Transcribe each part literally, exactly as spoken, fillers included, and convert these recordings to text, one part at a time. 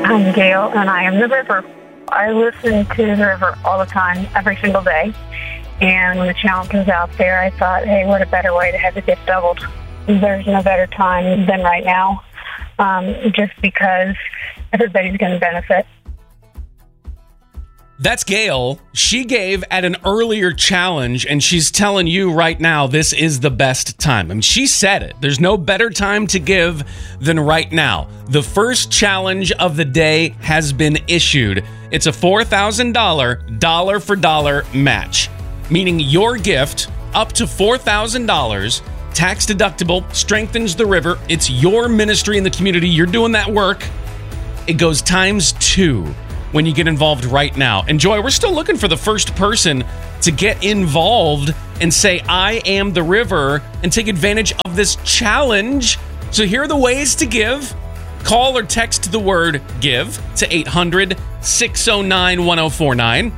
I'm Gail, and I am the river. I listen to the river all the time, every single day. And when the challenge was out there, I thought, hey, what a better way to have the gift doubled. There's no better time than right now, um, just because everybody's going to benefit. That's Gail. She gave at an earlier challenge, and she's telling you right now this is the best time. I mean, she said it. There's no better time to give than right now. The first challenge of the day has been issued. It's a four thousand dollars dollar-for-dollar match, meaning your gift up to four thousand dollars, tax deductible, strengthens the river. It's your ministry in the community. You're doing that work. It goes times two when you get involved right now. And Joy, we're still looking for the first person to get involved and say, I am the river, and take advantage of this challenge. So here are the ways to give. Call or text the word give to eight hundred, six oh nine, one oh four nine.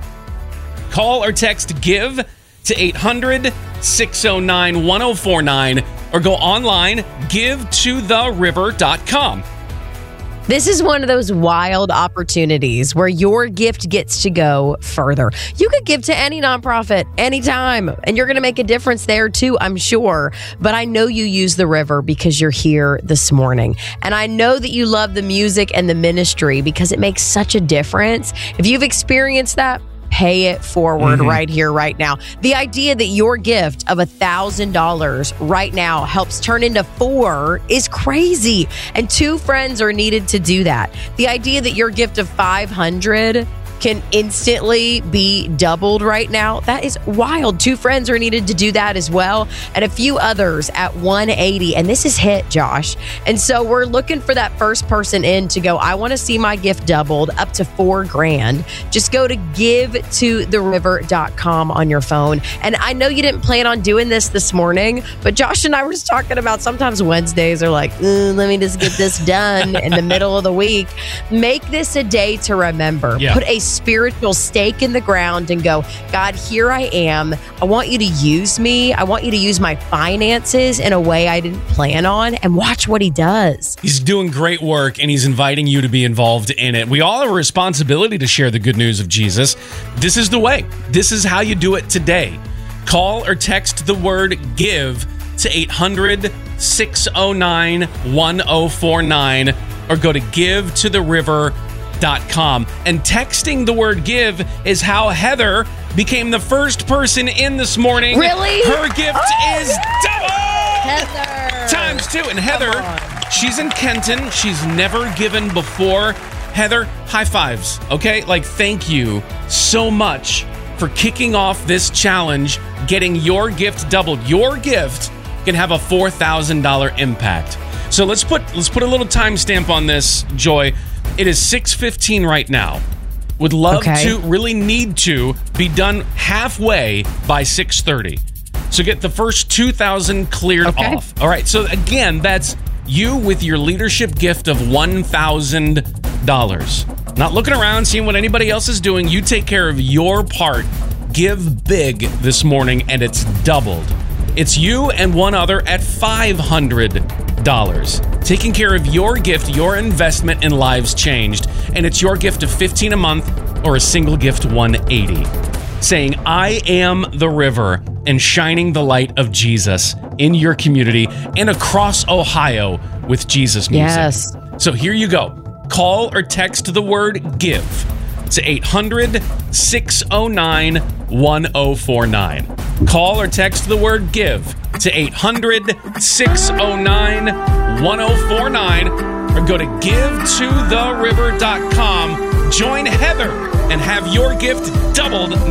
Call or text give to eight hundred, six oh nine, one oh four nine, or go online, give to the river dot com. This is one of those wild opportunities where your gift gets to go further. You could give to any nonprofit anytime, and you're going to make a difference there too, I'm sure. But I know you use the river because you're here this morning. And I know that you love the music and the ministry because it makes such a difference. If you've experienced that, pay it forward mm-hmm. right here, right now. The idea that your gift of one thousand dollars right now helps turn into four is crazy. And two friends are needed to do that. The idea that your gift of five hundred dollars can instantly be doubled right now, that is wild. Two friends are needed to do that as well, and a few others at one eighty. And this is hit, Josh. And so we're looking for that first person in to go, I want to see my gift doubled up to four grand. Just go to give to the river dot com on your phone. And I know you didn't plan on doing this this morning, but Josh and I were just talking about sometimes Wednesdays are like, let me just get this done in the middle of the week. Make this a day to remember. Yeah. Put a spiritual stake in the ground and go, God, here I am. I want you to use me. I want you to use my finances in a way I didn't plan on, and watch what he does. He's doing great work, and he's inviting you to be involved in it. We all have a responsibility to share the good news of Jesus. This is the way. This is how you do it today. Call or text the word give to eight hundred, six oh nine, one oh four nine, or go to give to the river dot com. And texting the word give is how Heather became the first person in this morning. Really? Her gift oh, is yes! double! Heather! Times two. And Heather, she's in Kenton. She's never given before. Heather, high fives, okay? Like, thank you so much for kicking off this challenge, getting your gift doubled. Your gift can have a four thousand dollars impact. So let's put let's put a little timestamp on this, Joy. It is six fifteen right now. Would love okay. to, really need to, be done halfway by six thirty. So get the first two thousand cleared okay. off. All right, so again, that's you with your leadership gift of one thousand dollars. Not looking around, seeing what anybody else is doing. You take care of your part. Give big this morning, and it's doubled. It's you and one other at five hundred dollars. Taking care of your gift, your investment in lives changed. And it's your gift of fifteen dollars a month or a single gift one hundred eighty dollars. Saying, I am the river, and shining the light of Jesus in your community and across Ohio with Jesus music. Yes. So here you go. Call or text the word give to eight hundred, six oh nine, one oh four nine. Call or text the word give to eight hundred, six oh nine, one oh four nine, or go to give to the river dot com. Join Heather and have your gift doubled